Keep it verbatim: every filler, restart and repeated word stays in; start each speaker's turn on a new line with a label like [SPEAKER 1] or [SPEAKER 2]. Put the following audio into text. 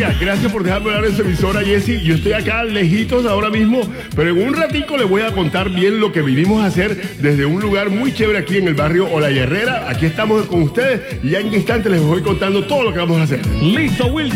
[SPEAKER 1] Oiga, gracias por dejarme hablar en su emisora, Jessy. Yo estoy acá lejitos ahora mismo, pero en un ratico les voy a contar bien lo que vinimos a hacer desde un lugar muy chévere aquí en el barrio Ola Herrera. Aquí estamos con ustedes y ya en instantes les voy contando todo lo que vamos a hacer.
[SPEAKER 2] Listo, Will.